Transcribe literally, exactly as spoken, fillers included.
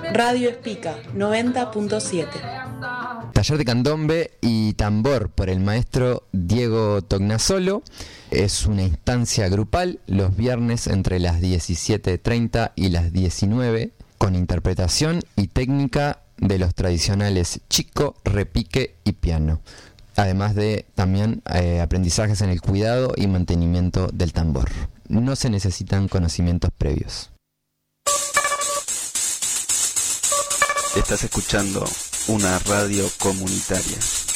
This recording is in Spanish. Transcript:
Radio Espica noventa punto siete. Taller de candombe y tambor por el maestro Diego Tognasolo. Es una instancia grupal los viernes entre las diecisiete treinta y las diecinueve, con interpretación y técnica de los tradicionales chico, repique y piano. Además de también eh, aprendizajes en el cuidado y mantenimiento del tambor. No se necesitan conocimientos previos. Estás escuchando una radio comunitaria.